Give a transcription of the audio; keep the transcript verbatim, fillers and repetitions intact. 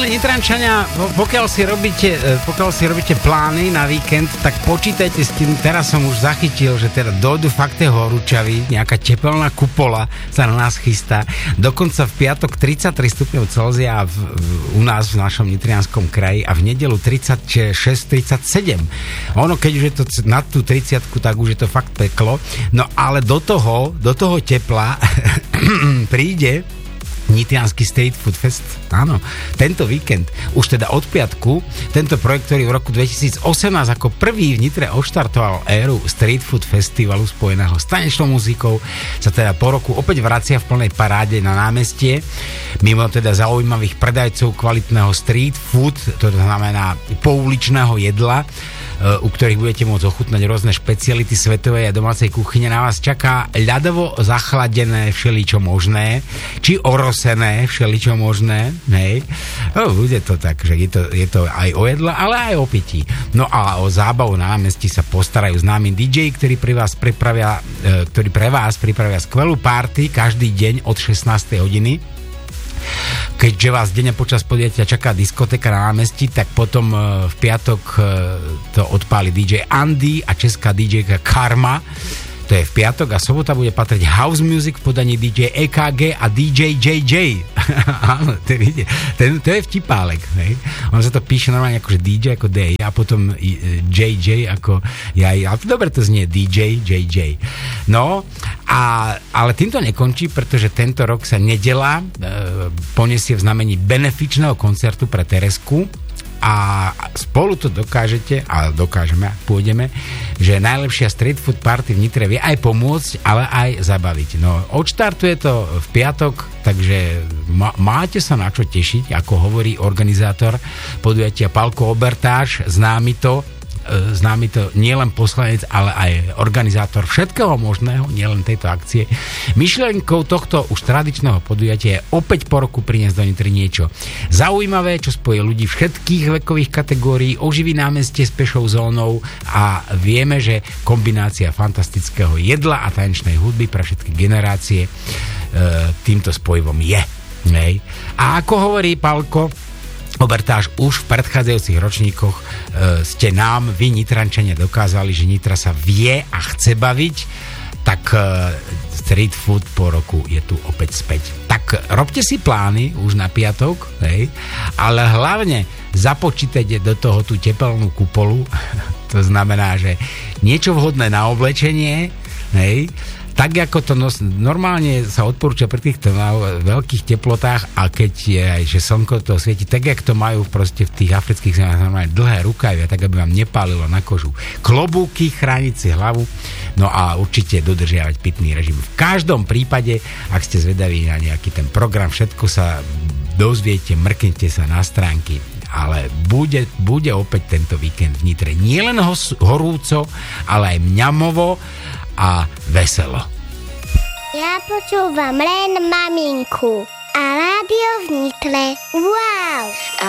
Milí Nitrančania, pokiaľ si robíte, pokiaľ si robíte plány na víkend, tak počítajte s tým, teraz som už zachytil, že teda dojdu fakt tie horúčavy, nejaká tepelná kupola sa na nás chystá. Dokonca v piatok tridsaťtri stupňov Celzia v, v, u nás v našom nitrianskom kraji a v nedeľu tridsaťšesť tridsaťsedem. Ono, keď už je to nad tú tridsiatku, tak už je to fakt peklo. No ale do toho, do toho tepla príde Nitriansky Street Food Fest, áno, tento víkend, už teda od piatku, tento projekt, ktorý v roku dvetisícosemnásť ako prvý v Nitre odštartoval éru Street Food Festivalu spojeného s tanečnou muzikou, sa teda po roku opäť vracia v plnej paráde na námestie, mimo teda zaujímavých predajcov kvalitného street food, to znamená pouličného jedla, u ktorých budete môcť ochutnať rôzne špeciality svetovej a domácej kuchyne. Na vás čaká ľadovo zachladené všeličo možné, či orosené všeličo možné, hej. No, bude to tak, že je to, je to aj o jedle, ale aj o pití. No a o zábavu na námestí sa postarajú známi dý džej, ktorí pre vás pripravia, ktorí pre vás pripravia skvelú party každý deň od šestnástej hodiny. Keďže vás denne počas podujatia čaká diskotéka na námestí, tak potom v piatok to odpáli dý džej Andy a česká dý džejka Karma. To je v piatok a sobota bude patriť house music v podaní dý džej é ká gé a dý džej jé jé. Áno, to je, to je vtipálek. Ne? On sa to píše normálne ako že dý džej ako D a potom jé jé ako jaj. A dobre to znie dý džej jé jé. No, a, ale týmto nekončí, pretože tento rok sa nedeľa e, poniesie v znamení benefičného koncertu pre Teresku. A spolu to dokážete, ale dokážeme, ak pôjdeme, že najlepšia street food party v Nitre vie aj pomôcť, ale aj zabaviť. No, odštartuje to v piatok, takže má, máte sa na čo tešiť, ako hovorí organizátor podujatia Palko Obertáš, známy to, známy to nielen poslanec, ale aj organizátor všetkého možného, nielen tejto akcie. Myšlienkou tohto už tradičného podujatia je opäť po roku priniesť do Nitry niečo zaujímavé, čo spojí ľudí všetkých vekových kategórií, oživí námestie s pešou zónou a vieme, že kombinácia fantastického jedla a tanečnej hudby pre všetky generácie e, týmto spojivom je. Nej. A ako hovorí Palko Obertáš, už v predchádzajúcich ročníkoch e, ste nám, vy Nitrančania, dokázali, že Nitra sa vie a chce baviť, tak e, street food po roku je tu opäť späť. Tak robte si plány už na piatok, hej, ale hlavne započítajte do toho tú tepelnú kupolu, to znamená, že niečo vhodné na oblečenie, hej, tak ako to nos, normálne sa odporúča pri týchto veľkých teplotách a keď je aj, že slnko to svieti, tak jak to majú proste v tých afrických zemách normálne dlhé rukavy, tak aby vám nepálilo na kožu. Klobúky, chrániť si hlavu, no a určite dodržiavať pitný režim. V každom prípade, ak ste zvedaví na nejaký ten program, všetko sa dozviete, mrknite sa na stránky, ale bude, bude opäť tento víkend v Nitre nielen horúco, ale aj mňamovo a veselo. Ja počúvam len maminku a rádio v Nitre. Wow!